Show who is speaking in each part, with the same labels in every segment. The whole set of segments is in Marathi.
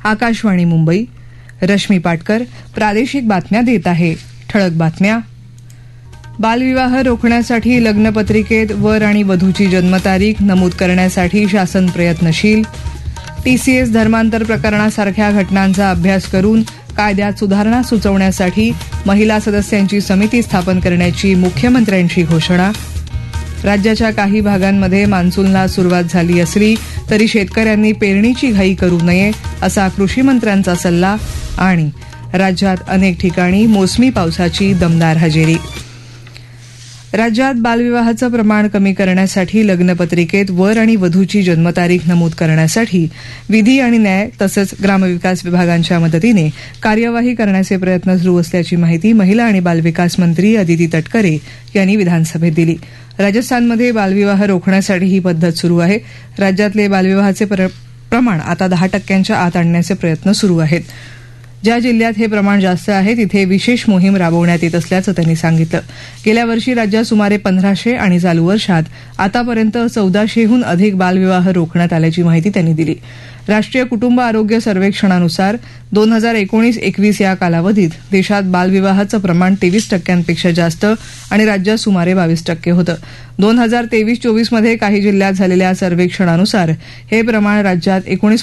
Speaker 1: आकाशवाणी मुंबई. रश्मी पाटकर प्रादेशिक बातम्या देत आहे. ठळक बातम्या. बालविवाह रोखण्यासाठी लग्नपत्रिकेत वर आणि वधूची जन्मतारीख नमूद करण्यासाठी शासन प्रयत्नशील. टीसीएस धर्मांतर प्रकरणासारख्या घटनांचा अभ्यास करून कायद्यात सुधारणा सुचवण्यासाठी महिला सदस्यांची समिती स्थापन करण्याची मुख्यमंत्र्यांची घोषणा. राज्याच्या काही भागांमध्ये मान्सूनला सुरुवात झाली असली तरी शेतकऱ्यांनी पेरणीची घाई करू नये असा कृषीमंत्र्यांचा सल्ला. आणि राज्यात अनेक ठिकाणी मोसमी पावसाची दमदार हजेरी. राज्यात बालविवाहाचं प्रमाण कमी करण्यासाठी लग्नपत्रिकेत वर आणि वधूची जन्मतारीख नमूद करण्यासाठी विधी आणि न्याय तसंच ग्रामविकास विभागांच्या मदतीने कार्यवाही करण्याचे प्रयत्न सुरू असल्याची माहिती महिला आणि बालविकास मंत्री अदिती तटकरे यांनी विधानसभेत दिली. राजस्थानमध्ये बालविवाह रोखण्यासाठी ही पद्धत सुरू आहे. राज्यातले बालविवाहाचे प्रमाण आता 10% आत आणण्याचे प्रयत्न सुरू आहेत. ज्या जिल्ह्यात हे प्रमाण जास्त आहे तिथे विशेष मोहीम राबवण्यात येत असल्याचं त्यांनी सांगितलं. गेल्या वर्षी राज्यात सुमारे 1500 आणि चालू वर्षात आतापर्यंत 1400हून अधिक बालविवाह रोखण्यात आल्याची माहिती त्यांनी दिली. राष्ट्रीय कुटुंब आरोग्य सर्वेक्षणानुसार 2019-21 या कालावधीत देशात बालविवाहाचं प्रमाण 23% जास्त आणि राज्यात सुमारे 22% होतं. 2023-24 मध्ये काही जिल्ह्यात झालेल्या सर्वेक्षणानुसार हे प्रमाण राज्यात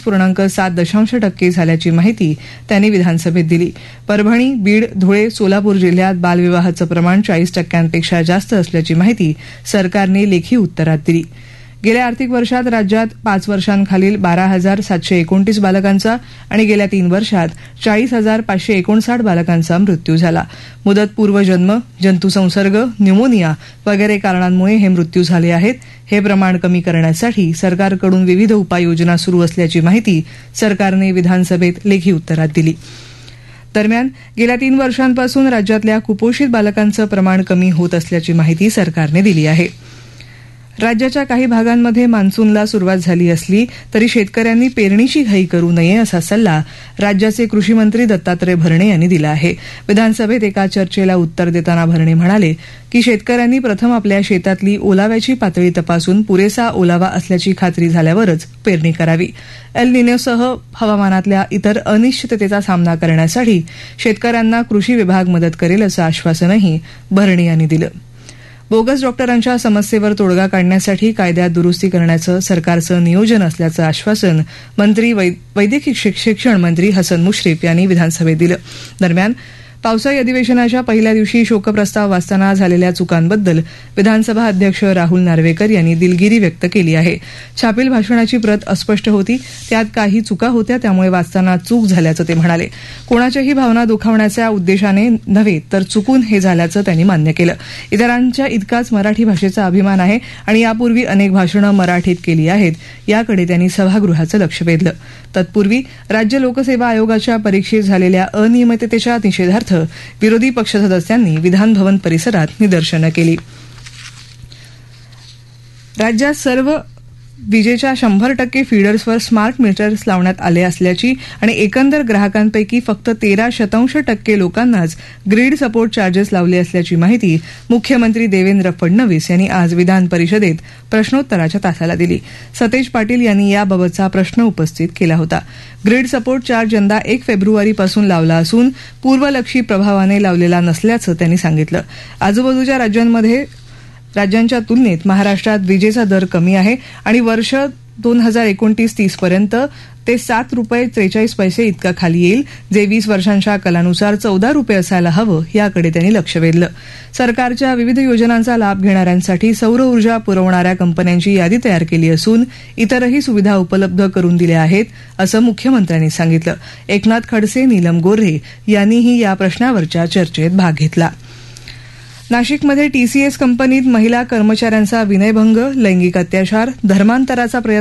Speaker 1: 19.7% झाल्याची माहिती त्यांनी विधानसभेत दिली. परभणी, बीड, धुळे, सोलापूर जिल्ह्यात बालविवाहाचं प्रमाण 40% जास्त असल्याची माहिती सरकारने लेखी उत्तरात दिली. गेल्या आर्थिक वर्षात राज्यात 5 वर्षांखालील 12,729 बालकांचा आणि गेल्या 3 वर्षात 40,559 बालकांचा मृत्यू झाला. मुदतपूर्व जन्म, जंतुसंसर्ग, न्यूमोनिया वगैरे कारणांमुळे हे मृत्यू झाले आहेत. हे प्रमाण कमी करण्यासाठी सरकारकडून विविध उपाययोजना सुरू असल्याची माहिती सरकारने विधानसभेत लेखी उत्तरात दिली. दरम्यान गेल्या 3 वर्षांपासून राज्यातल्या कुपोषित बालकांचं प्रमाण कमी होत असल्याची माहिती सरकारने दिली आहे. राज्याच्या काही भागांमध्ये मान्सूनला सुरुवात झाली असली तरी शेतकऱ्यांनी पेरणीची घाई करू नये असा सल्ला राज्याचे कृषी मंत्री दत्तात्रय भरणे यांनी दिला आहे. विधानसभेत एका चर्चेला उत्तर देताना भरणे म्हणाले की शेतकऱ्यांनी प्रथम आपल्या शेतातली ओलाव्याची पातळी तपासून पुरेसा ओलावा असल्याची खात्री झाल्यावरच पेरणी करावी. एल निनोसह हवामानातल्या इतर अनिश्चिततेचा सामना करण्यासाठी शेतकऱ्यांना कृषी विभाग मदत करेल असं आश्वासनही भरणे यांनी दिलं. बोगस डॉक्टरांच्या समस्येवर तोडगा काढण्यासाठी कायद्यात दुरुस्ती करण्याचं सरकारचं नियोजन असल्याचं आश्वासन मंत्री वैद्यकीय शिक्षण मंत्री हसन मुश्रीफ यांनी विधानसभेत दिलं. दरम्यान पावसाळी अधिवेशनाच्या पहिल्या दिवशी शोकप्रस्ताव वाचताना झालेल्या चुकांबद्दल विधानसभा अध्यक्ष राहुल नार्वेकर यांनी दिलगिरी व्यक्त केली आहे. छापील भाषणाची प्रत अस्पष्ट होती, त्यात काही चुका होत्या, त्यामुळे वाचताना चूक झाल्याचं ते म्हणाले. कोणाच्याही भावना दुखावण्याच्या उद्देशाने नव्हे तर चुकून हे झाल्याचं त्यांनी मान्य केलं. इतरांच्या इतकाच मराठी भाषेचा अभिमान आहे आणि यापूर्वी अनेक भाषणं मराठीत केली आहेत, याकडे त्यांनी सभागृहाचं लक्ष वेधलं. तत्पूर्वी राज्य लोकसेवा आयोगाच्या परीक्षेत झालेल्या अनियमिततेच्या निषेधार्थ विरोधी पक्ष सदस्यांनी विधानभवन परिसरात निदर्शनं केली. राज्यात सर्व विजेच्या 100% फीडर्सवर स्मार्ट मीटर्स लावण्यात आले असल्याची आणि एकंदर ग्राहकांपैकी फक्त 13% लोकांनाच ग्रीड सपोर्ट चार्जेस लावले असल्याची माहिती मुख्यमंत्री देवेंद्र फडणवीस यांनी आज विधान परिषदेत प्रश्नोत्तराच्या तासाला दिली. सतेज पाटील यांनी याबाबतचा प्रश्न उपस्थित केला होता. ग्रीड सपोर्ट चार्ज यंदा 1 फेब्रुवारीपासून लावला असून पूर्वलक्षी प्रभावाने लावलेला नसल्याचं त्यांनी सांगितलं. आजूबाजूच्या राज्यांच्या तुलनेत महाराष्ट्रात विजेचा दर कमी आहे आणि वर्ष 2029-30 पर्यंत ते ₹7.43 इतका खाली येईल, जे 20 वर्षांच्या कालानुसार ₹14 असायला हवं, याकडे त्यांनी लक्ष वेधलं. सरकारच्या विविध योजनांचा लाभ घेणाऱ्यांसाठी सौर ऊर्जा पुरवणाऱ्या कंपन्यांची यादी तयार केली असून इतरही सुविधा उपलब्ध करून दिल्या आहेत, असं मुख्यमंत्र्यांनी सांगितलं. एकनाथ खडसे, नीलम गोऱ्हे यांनीही या प्रश्नावरच्या चर्चेत भाग घेतला. नाशिकमध्ये टीसीएस कंपनीत महिला कर्मचाऱ्यांचा विनयभंग, लैंगिक अत्याचार, धर्मांतराचा प्रयत्न